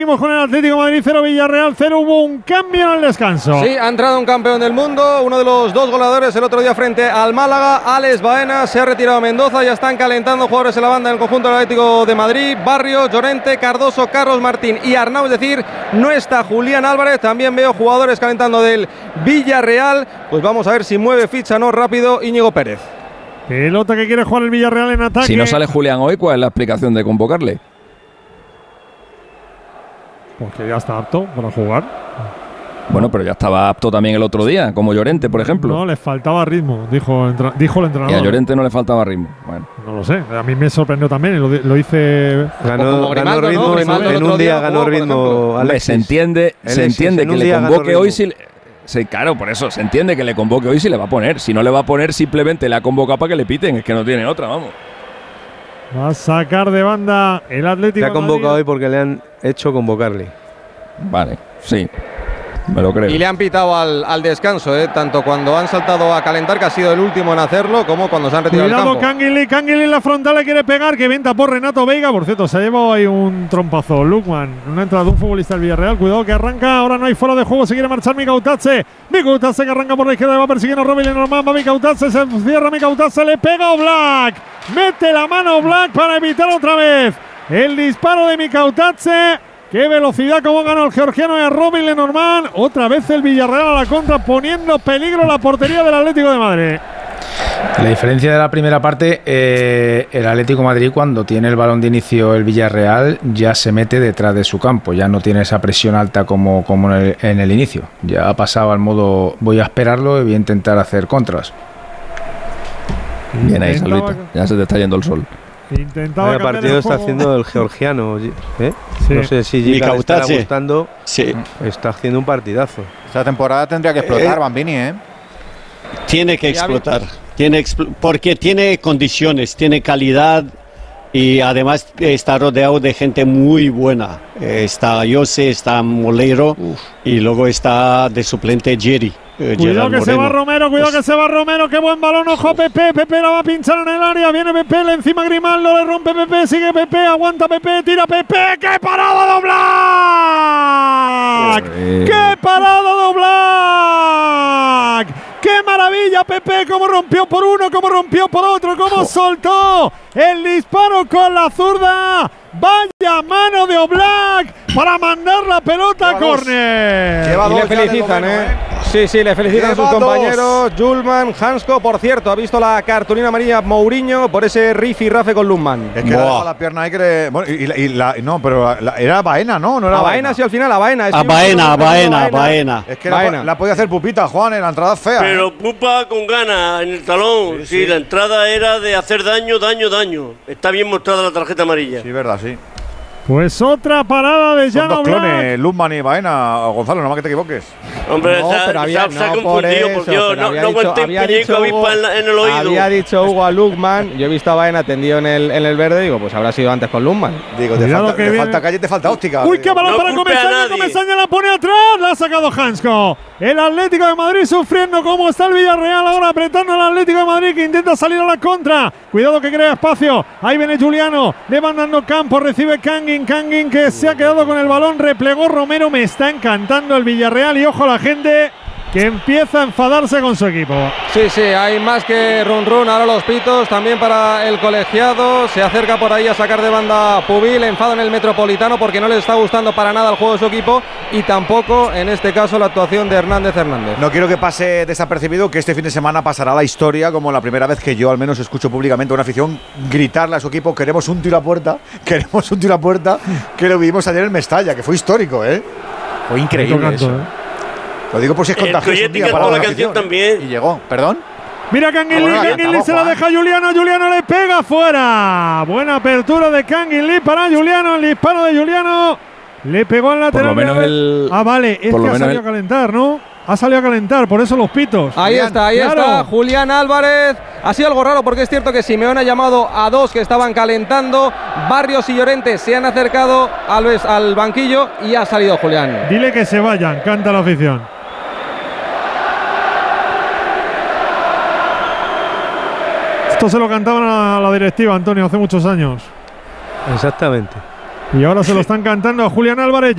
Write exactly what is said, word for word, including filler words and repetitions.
Seguimos con el Atlético de Madrid cero, Villarreal cero. Hubo un cambio en el descanso. Sí, ha entrado un campeón del mundo, uno de los dos goleadores el otro día frente al Málaga, Alex Baena. Se ha retirado Mendoza, ya están calentando jugadores en la banda en el conjunto del Atlético de Madrid. Barrio, Llorente, Cardoso, Carlos Martín y Arnau, es decir, no está Julián Álvarez. También veo jugadores calentando del Villarreal. Pues vamos a ver si mueve ficha no rápido Íñigo Pérez. Pelota que quiere jugar el Villarreal en ataque. Si no sale Julián hoy, ¿cuál es la explicación de convocarle? Porque ya está apto para jugar. Bueno, pero ya estaba apto también el otro día, como Llorente, por ejemplo. No, le faltaba ritmo, dijo, dijo el entrenador. Y a Llorente no le faltaba ritmo. Bueno. No lo sé, a mí me sorprendió también, lo, lo hice… Ganó, ganó ritmo, ¿no? En un día ganó ritmo. Hombre, se entiende, se entiende que le convoque hoy si… Sí, claro, por eso, se entiende que le convoque hoy si le va a poner. Si no le va a poner, simplemente le ha convocado para que le piten, es que no tiene otra, vamos. Va a sacar de banda el Atlético. Se ha convocado hoy porque le han hecho convocarle. Vale, sí, me lo creo. Y le han pitado al, al descanso, ¿eh? Tanto cuando han saltado a calentar, que ha sido el último en hacerlo, como cuando se han retirado del campo. Cuidado, Canguilí, Canguilí en la frontal le quiere pegar, que venta por Renato Veiga. Por cierto, se ha llevado ahí un trompazo Lukman, una entrada de un futbolista del Villarreal. Cuidado que arranca, ahora no hay fuera de juego, se quiere marchar Mikautadze. Mikautadze que arranca por la izquierda, va persiguiendo a Robin Lenormand, va Mikautadze, se cierra Mikautadze, le pega Oblak. Mete la mano Oblak para evitar otra vez el disparo de Mikautadze. Qué velocidad como ganó el georgiano y a Robin Lenormand. Otra vez el Villarreal a la contra, poniendo peligro la portería del Atlético de Madrid. La diferencia de la primera parte, eh, el Atlético de Madrid, cuando tiene el balón de inicio el Villarreal, ya se mete detrás de su campo, ya no tiene esa presión alta como, como en, el, en el inicio. Ya ha pasado al modo voy a esperarlo y voy a intentar hacer contras. Bien ahí, Salvito, ya se te está yendo el sol. Intentaba el partido está haciendo el georgiano, ¿eh? Sí. No sé si Giga le está gustando. Sí. Está haciendo un partidazo. Esta temporada tendría que explotar, eh, Bambini, ¿eh? Tiene que explotar, tiene expl porque tiene condiciones, tiene calidad y además está rodeado de gente muy buena. Está Jose, está Molero. Uf. Y luego está de suplente Jerry. Eh, cuidado que Moreno. Se va Romero, cuidado pues, que se va Romero, qué buen balón, ojo a Pepe, Pepe la va a pinchar en el área, viene Pepe, le encima Grimaldo, le rompe Pepe, sigue Pepe, aguanta Pepe, tira Pepe, ¡qué parada de Oblak! ¡Qué parada de Oblak! ¡Qué maravilla Pepe! Cómo rompió por uno, cómo rompió por otro, cómo soltó el disparo con la zurda. Vaya mano de Oblak para mandar la pelota a córner. Y le felicitan, ¿eh? Sí, sí, le felicitan a sus compañeros. Julman, Hansko, por cierto, ha visto la cartulina amarilla Mourinho por ese rifi rafe con Lundman. Es que la, la pierna ahí que le, bueno, y, y, y la, no, pero la, era Baena, ¿no? No era a Baena, sí, al final, a Baena. A Baena, a Baena, Baena. Es que Baena. La, la podía hacer Pupita, Juan, en la entrada fea. Pero ¿eh? Pupa con ganas en el talón. Sí, sí, sí, la entrada era de hacer daño, daño, daño. Está bien mostrada la tarjeta amarilla. Sí, verdad, sí. Pues otra parada de Jan Son dos Oblak. clones, Lundman y Baena, Gonzalo, no más que te equivoques. Hombre, no, se, pero había, se ha no, confundido, por, por Dios, no, no aguanté un peñico avispa en, en el oído. Había dicho Hugo a Lundman, yo he visto a Baena tendido en el, en el verde, digo, pues habrá sido antes con Lundman. Digo, te falta, te falta calle, te falta óptica. Uy, qué balón no para Comesaña, Comesaña la pone atrás, la ha sacado Hansko. El Atlético de Madrid sufriendo como está el Villarreal, ahora apretando al Atlético de Madrid que intenta salir a la contra. Cuidado que crea espacio, ahí viene Juliano, le van dando campo, recibe Kangin, Kangin que se ha quedado con el balón, replegó Romero, me está encantando el Villarreal y ojo a la gente que empieza a enfadarse con su equipo. Sí, sí, hay más que run run, ahora los pitos, también para el colegiado, se acerca por ahí a sacar de banda Pubil, enfado en el Metropolitano porque no le está gustando para nada el juego de su equipo y tampoco en este caso la actuación de Hernández Hernández. No quiero que pase desapercibido que este fin de semana pasará la historia como la primera vez que yo al menos escucho públicamente a una afición gritarle a su equipo queremos un tiro a puerta, queremos un tiro a puerta, que lo vivimos ayer en Mestalla, que fue histórico, ¿eh? Fue increíble canto, eso. ¿eh? Lo digo por si es contagioso un día para la, la canción también. Y llegó, ¿perdón? Mira Canguilí, ah, bueno, Canguilí se la deja a Juliano, Juliano le pega fuera. Buena apertura de Canguilí para Juliano, el disparo de Juliano. Le pegó al lateral. Por lo menos el, ah, vale, es que ha salido el, a calentar, ¿no? Ha salido a calentar, por eso los pitos. Ahí Julián, está, ahí claro. está Julián Álvarez. Ha sido algo raro porque es cierto que Simeone ha llamado a dos que estaban calentando. Barrios y Llorente se han acercado al, al banquillo y ha salido Julián. Dile que se vayan, canta la afición. Esto se lo cantaban a la directiva, Antonio, hace muchos años. Exactamente. Y ahora se lo están cantando a Julián Álvarez.